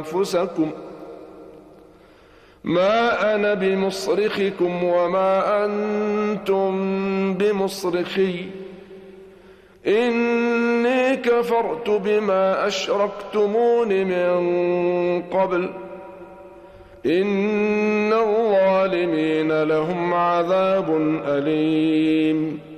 أنفسكم ما أنا بمصرخكم وما أنتم بمصرخي إني كفرت بما أشركتمون من قبل إن الظالمين لهم عذاب أليم